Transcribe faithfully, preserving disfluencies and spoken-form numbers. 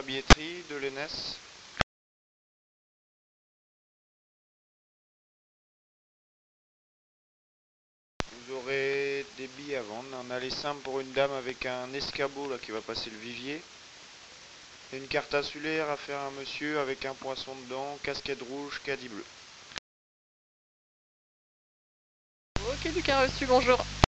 la billetterie de l'E N E S. Vous aurez des billets à vendre. Un aller simple pour une dame avec un escabeau là qui va passer le vivier. Et une carte insulaire à faire à un monsieur avec un poisson dedans, casquette rouge, caddie bleu. Ok, Lucas reçu, bonjour.